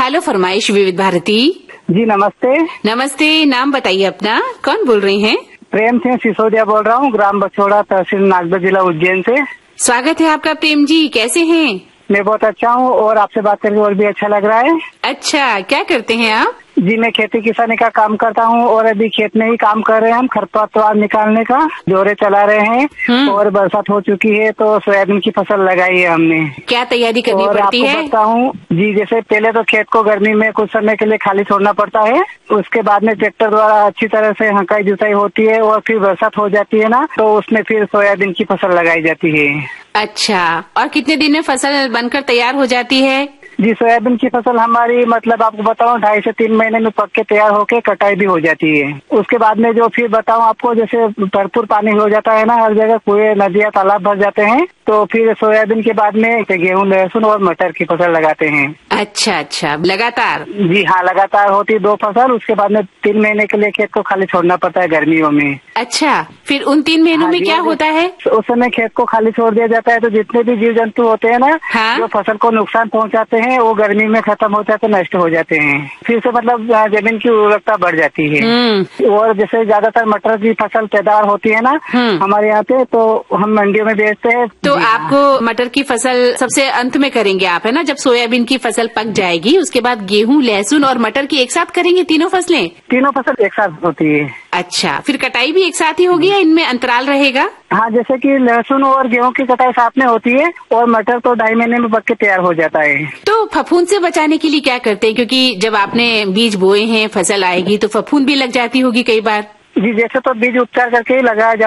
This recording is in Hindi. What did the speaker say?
हेलो फरमाइश विविध भारती। जी नमस्ते। नमस्ते, नाम बताइए अपना, कौन बोल रहे हैं? प्रेम सिंह सिसोदिया बोल रहा हूँ, ग्राम बछोड़ा, तहसील नागदा, जिला उज्जैन से। स्वागत है आपका प्रेम जी, कैसे हैं? मैं बहुत अच्छा हूँ और आपसे बात करके और भी अच्छा लग रहा है। अच्छा, क्या करते हैं आप? जी मैं खेती किसानी का काम करता हूँ और अभी खेत में ही काम कर रहे हैं हम, खरपतवार निकालने का जोरे चला रहे हैं। और बरसात हो चुकी है तो सोयाबीन की फसल लगाई है हमने। क्या तैयारी करनी और पड़ती है? आपको बताऊँ जी, जैसे पहले तो खेत को गर्मी में कुछ समय के लिए खाली छोड़ना पड़ता है, उसके बाद में ट्रैक्टर द्वारा अच्छी तरह से हंकाई जुताई होती है और फिर बरसात हो जाती है ना, तो उसमें फिर सोयाबीन की फसल लगाई जाती है। अच्छा, और कितने दिन में फसल बनकर तैयार हो जाती है? जी सोयाबीन की फसल हमारी मतलब आपको बताऊं 2.5 से 3 महीने में पक के तैयार होके कटाई भी हो जाती है। उसके बाद में जो फिर बताऊं आपको, जैसे भरपूर पानी हो जाता है ना, हर जगह कुएं, नदियां, तालाब भर जाते हैं, तो फिर सोयाबीन के बाद में गेहूं, लहसुन और मटर की फसल लगाते हैं। अच्छा अच्छा, लगातार? जी हाँ, लगातार होती 2 फसल। उसके बाद में 3 महीने के लिए खेत को खाली छोड़ना पड़ता है गर्मियों में। अच्छा, फिर उन 3 महीनों में क्या होता है? उस समय खेत को खाली छोड़ दिया जाता है, तो जितने भी जीव जंतु होते हैं ना, जो फसल को नुकसान पहुंचाते हैं, वो गर्मी में खत्म हो जाते, नष्ट हो जाते हैं। फिर से मतलब जमीन की उर्वरकता बढ़ जाती है। और जैसे ज्यादातर मटर की फसल पैदावार होती है ना हमारे यहाँ पे, तो हम मंडियों में बेचते हैं। तो आपको मटर की फसल सबसे अंत में करेंगे आप, है ना? जब सोयाबीन की फसल पक जाएगी उसके बाद गेहूं, लहसुन और मटर की एक साथ करेंगे तीनों फसलें? तीनों फसल एक साथ होती है। अच्छा, फिर कटाई भी एक साथ ही होगी या इनमें अंतराल रहेगा? हाँ, जैसे कि लहसुन और गेहूं की कटाई साथ में होती है और मटर तो 2.5 महीने में पक के तैयार हो जाता है। तो फफूंद से बचाने के लिए क्या करते हैं? क्योंकि जब आपने बीज बोए हैं, फसल आएगी तो फफूंद भी लग जाती होगी कई बार। जी, जैसे तो बीज उपचार करके ही लगाया